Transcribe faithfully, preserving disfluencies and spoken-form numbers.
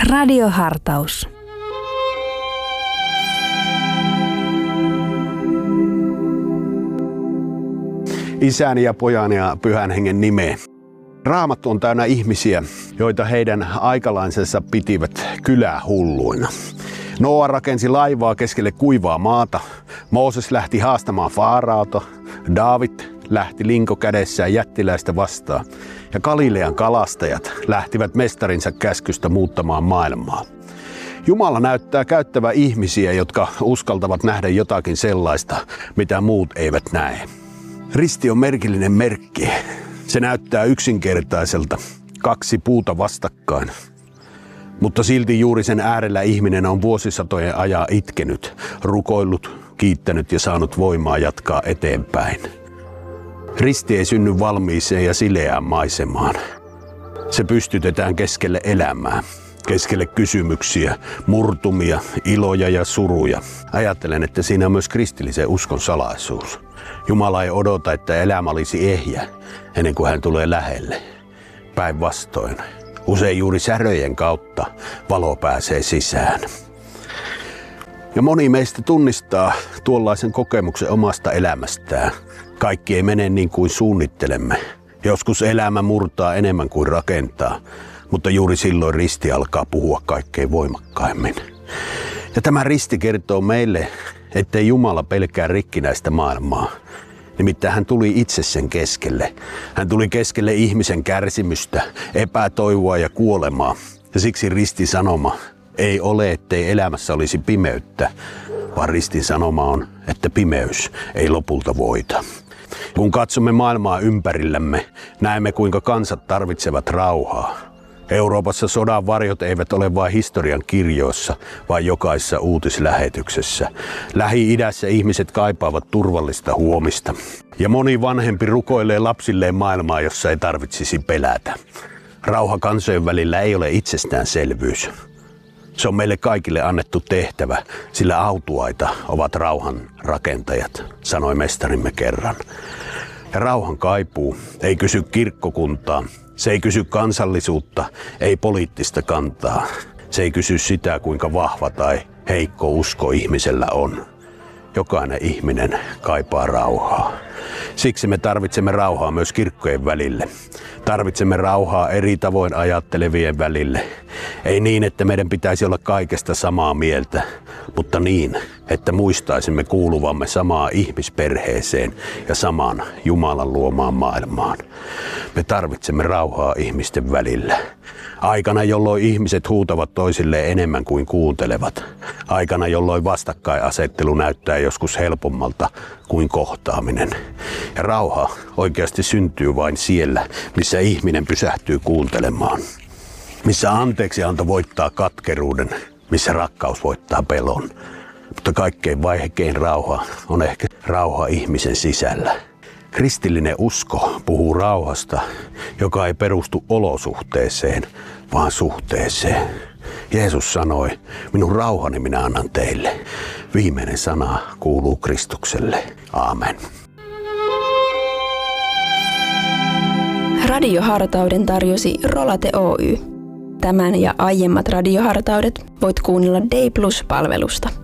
Radiohartaus. Isän ja pojan ja pyhän hengen nimeen. Raamattu on täynnä ihmisiä, joita heidän aikalainsensa pitivät kylähulluina. Noa rakensi laivaa keskelle kuivaa maata. Mooses lähti haastamaan Faaraota. Daavid lähti linko kädessään jättiläistä vastaan. Ja Galilean kalastajat lähtivät mestarinsa käskystä muuttamaan maailmaa. Jumala näyttää käyttävä ihmisiä, jotka uskaltavat nähdä jotakin sellaista, mitä muut eivät näe. Risti on merkillinen merkki. Se näyttää yksinkertaiselta, kaksi puuta vastakkain. Mutta silti juuri sen äärellä ihminen on vuosisatojen ajan itkenyt, rukoillut, kiittänyt ja saanut voimaa jatkaa eteenpäin. Risti ei synny valmiiseen ja sileään maisemaan. Se pystytetään keskelle elämää, keskelle kysymyksiä, murtumia, iloja ja suruja. Ajattelen, että siinä on myös kristillisen uskon salaisuus. Jumala ei odota, että elämä olisi ehjä ennen kuin hän tulee lähelle. Päinvastoin. Usein juuri säröjen kautta valo pääsee sisään. Ja moni meistä tunnistaa tuollaisen kokemuksen omasta elämästään. Kaikki ei mene niin kuin suunnittelemme. Joskus elämä murtaa enemmän kuin rakentaa, mutta juuri silloin risti alkaa puhua kaikkein voimakkaimmin. Ja tämä risti kertoo meille, ettei Jumala pelkää rikkinäistä maailmaa. Nimittäin hän tuli itse sen keskelle. Hän tuli keskelle ihmisen kärsimystä, epätoivoa ja kuolemaa. Ja siksi ristin sanoma ei ole, ettei elämässä olisi pimeyttä, vaan ristin sanoma on, että pimeys ei lopulta voita. Kun katsomme maailmaa ympärillämme, näemme kuinka kansat tarvitsevat rauhaa. Euroopassa sodan varjot eivät ole vain historian kirjoissa, vaan jokaisessa uutislähetyksessä. Lähi-idässä ihmiset kaipaavat turvallista huomista. Ja moni vanhempi rukoilee lapsilleen maailmaa, jossa ei tarvitsisi pelätä. Rauha kansojen välillä ei ole itsestäänselvyys. Se on meille kaikille annettu tehtävä, sillä autuaita ovat rauhan rakentajat, sanoi mestarimme kerran. Ja rauhan kaipuu ei kysy kirkkokuntaa. Se ei kysy kansallisuutta, ei poliittista kantaa. Se ei kysy sitä, kuinka vahva tai heikko usko ihmisellä on. Jokainen ihminen kaipaa rauhaa. Siksi me tarvitsemme rauhaa myös kirkkojen välille. Tarvitsemme rauhaa eri tavoin ajattelevien välille. Ei niin, että meidän pitäisi olla kaikesta samaa mieltä, mutta niin, että muistaisimme kuuluvamme samaan ihmisperheeseen ja samaan Jumalan luomaan maailmaan. Me tarvitsemme rauhaa ihmisten välillä. Aikana, jolloin ihmiset huutavat toisilleen enemmän kuin kuuntelevat. Aikana, jolloin vastakkainasettelu näyttää joskus helpommalta kuin kohtaaminen. Ja rauha oikeasti syntyy vain siellä, missä ihminen pysähtyy kuuntelemaan. Missä anteeksianto voittaa katkeruuden, missä rakkaus voittaa pelon. Mutta kaikkein vaikein rauha on ehkä rauha ihmisen sisällä. Kristillinen usko puhuu rauhasta, joka ei perustu olosuhteeseen, vaan suhteeseen. Jeesus sanoi, minun rauhani minä annan teille. Viimeinen sana kuuluu Kristukselle. Aamen. Radiohartauden tarjosi Rolate Oy. Tämän ja aiemmat radiohartaudet voit kuunnella Day Plus-palvelusta.